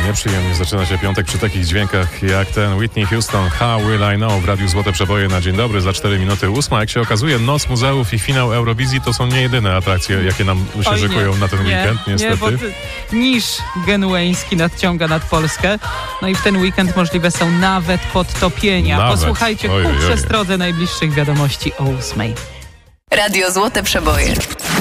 Nieprzyjemnie zaczyna się piątek przy takich dźwiękach jak ten Whitney Houston, How Will I Know w Radiu Złote Przeboje na dzień dobry za 4 minuty 8. Jak się okazuje, Noc Muzeów i finał Eurowizji to są nie jedyne atrakcje, jakie nam się szykują na ten weekend, niestety. Nie, bo niż genueński nadciąga nad Polskę. No i w ten weekend możliwe są nawet podtopienia. Posłuchajcie ku przestrodze najbliższych wiadomości o 8. Radio Złote Przeboje.